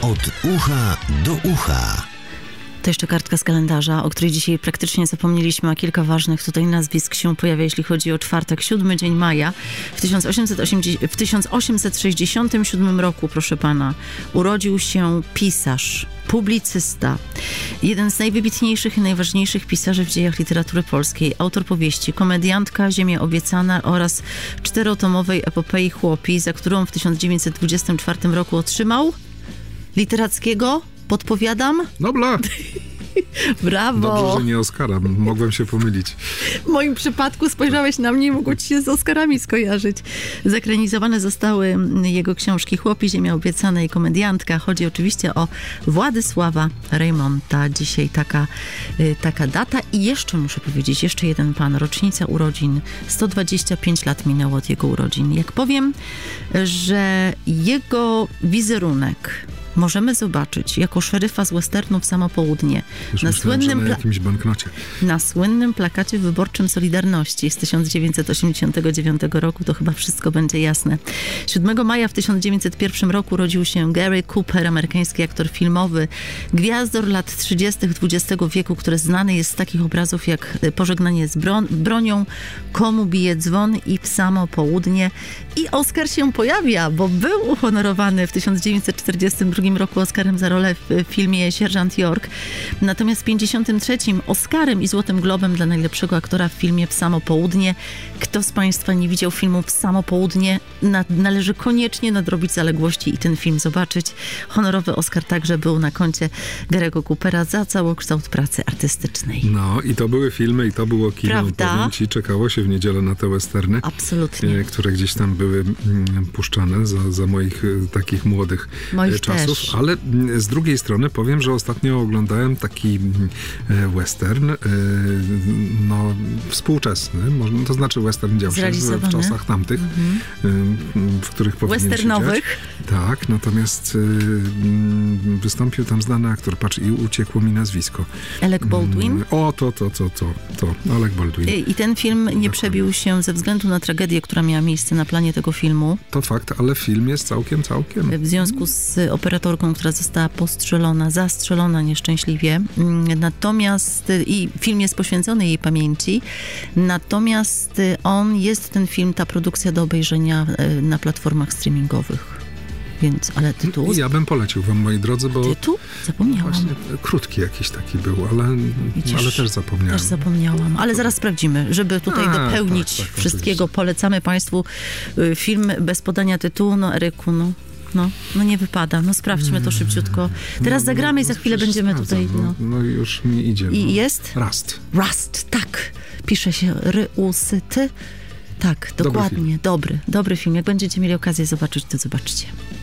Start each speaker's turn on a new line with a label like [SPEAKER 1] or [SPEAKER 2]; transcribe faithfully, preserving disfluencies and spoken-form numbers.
[SPEAKER 1] Od ucha do ucha.
[SPEAKER 2] To jeszcze kartka z kalendarza, o której dzisiaj praktycznie zapomnieliśmy, a kilka ważnych tutaj nazwisk się pojawia, jeśli chodzi o czwartek, siódmy dzień maja. W tysiąc osiemset osiemdziesiątym, w tysiąc osiemset sześćdziesiątym siódmym roku, proszę pana, urodził się pisarz, publicysta, jeden z najwybitniejszych i najważniejszych pisarzy w dziejach literatury polskiej, autor powieści Komediantka, Ziemia obiecana oraz czterotomowej epopei Chłopi, za którą w tysiąc dziewięćset dwudziestym czwartym roku otrzymał literackiego, podpowiadam?
[SPEAKER 3] Nobla!
[SPEAKER 2] Brawo!
[SPEAKER 3] Dobrze, że nie Oscara. Mogłem się pomylić.
[SPEAKER 2] W moim przypadku spojrzałeś na mnie i mogło ci się z Oscarami skojarzyć. Zakranizowane zostały jego książki Chłopi, Ziemia obiecana i Komediantka. Chodzi oczywiście o Władysława Reymonta. Dzisiaj taka, taka data. I jeszcze muszę powiedzieć, jeszcze jeden pan, rocznica urodzin. sto dwadzieścia pięć lat minęło od jego urodzin. Jak powiem, że jego wizerunek możemy zobaczyć jako szeryfa z westernów Samo Południe.
[SPEAKER 3] Już
[SPEAKER 2] na
[SPEAKER 3] myślałem,
[SPEAKER 2] słynnym
[SPEAKER 3] że na
[SPEAKER 2] pla-
[SPEAKER 3] jakimś banknocie.
[SPEAKER 2] Na słynnym plakacie wyborczym Solidarności z tysiąc dziewięćset osiemdziesiątego dziewiątego roku, to chyba wszystko będzie jasne. siódmego maja w tysiąc dziewięćset pierwszym roku urodził się Gary Cooper, amerykański aktor filmowy, gwiazdor lat trzydziestych dwudziestego wieku, który znany jest z takich obrazów jak Pożegnanie z bro- bronią, Komu bije dzwon i W samo południe. I Oscar się pojawia, bo był uhonorowany w tysiąc dziewięćset czterdziestym drugim roku Oscarem za rolę w filmie Sierżant York. Natomiast w pięćdziesiątym trzecim Oscarem i Złotym Globem dla najlepszego aktora w filmie W samo południe. Kto z państwa nie widział filmu W samo południe, na, należy koniecznie nadrobić zaległości i ten film zobaczyć. Honorowy Oscar także był na koncie Gary'ego Coopera za całokształt pracy artystycznej.
[SPEAKER 3] No i to były filmy i to było kino.
[SPEAKER 2] Prawda?
[SPEAKER 3] Powiem ci, czekało się w niedzielę na te westerny.
[SPEAKER 2] Absolutnie.
[SPEAKER 3] Które gdzieś tam były mm, puszczane za, za moich y, takich młodych
[SPEAKER 2] Moich
[SPEAKER 3] y, czasów.
[SPEAKER 2] też.
[SPEAKER 3] Ale y, z drugiej strony powiem, że ostatnio oglądałem taki y, western, y, no współczesny, może, to znaczy western dział się w, w czasach tamtych, mm-hmm. y, w których powinien
[SPEAKER 2] westernowych.
[SPEAKER 3] się dziać. Tak, natomiast y, y, wystąpił tam znany aktor, patrz, i uciekło mi nazwisko.
[SPEAKER 2] Alec Baldwin?
[SPEAKER 3] Y, o, to, to, to, to, to, Alec Baldwin.
[SPEAKER 2] I ten film nie
[SPEAKER 3] Dokładnie.
[SPEAKER 2] przebił się ze względu na tragedię, która miała miejsce na planie tego filmu.
[SPEAKER 3] To fakt, ale film jest całkiem, całkiem.
[SPEAKER 2] W związku z operatorką, która została postrzelona, zastrzelona nieszczęśliwie. Natomiast i film jest poświęcony jej pamięci. Natomiast on jest, ten film, ta produkcja do obejrzenia na platformach streamingowych. Więc, ale tytuł...
[SPEAKER 3] Ja bym polecił wam, moi drodzy, bo...
[SPEAKER 2] Tytuł? Zapomniałam.
[SPEAKER 3] Właśnie, krótki jakiś taki był, ale,
[SPEAKER 2] Widzisz,
[SPEAKER 3] ale też zapomniałem.
[SPEAKER 2] Też zapomniałam, ale zaraz sprawdzimy, żeby tutaj A, dopełnić
[SPEAKER 3] tak, tak,
[SPEAKER 2] wszystkiego.
[SPEAKER 3] oczywiście.
[SPEAKER 2] Polecamy państwu film bez podania tytułu. No, Eryku, no. No, no nie wypada. No sprawdźmy to szybciutko. Teraz no, zagramy no, i za chwilę będziemy tutaj... No.
[SPEAKER 3] no już mi idzie.
[SPEAKER 2] I
[SPEAKER 3] no.
[SPEAKER 2] jest?
[SPEAKER 3] Rust.
[SPEAKER 2] Rust, tak. Pisze się ry-u-sy-ty. Tak, dokładnie. Dobry film. Dobry, dobry film. Jak będziecie mieli okazję zobaczyć, to zobaczcie.